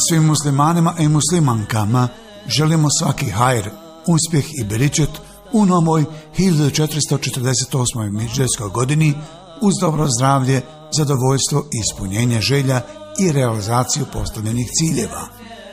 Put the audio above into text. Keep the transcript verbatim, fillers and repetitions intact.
Svim muslimanima i muslimankama želimo svaki hajr, uspjeh i beričet u novoj hiljadu četiristo četrdeset osmoj midžetskoj godini uz dobro zdravlje, zadovoljstvo i ispunjenje želja i realizaciju postavljenih ciljeva.